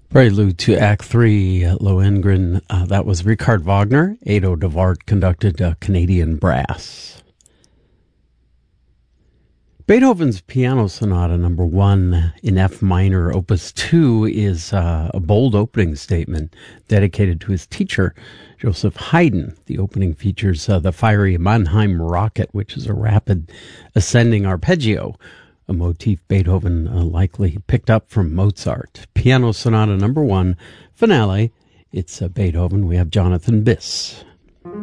Prelude to Act 3, Lohengrin. That was Richard Wagner. Ado de Wart conducted Canadian brass. Beethoven's Piano Sonata Number 1 in F minor, Opus 2, is a bold opening statement dedicated to his teacher, Joseph Haydn. The opening features the fiery Mannheim rocket, which is a rapid ascending arpeggio, a motif Beethoven likely picked up from Mozart. Piano Sonata Number 1, finale. It's Beethoven. We have Jonathan Biss.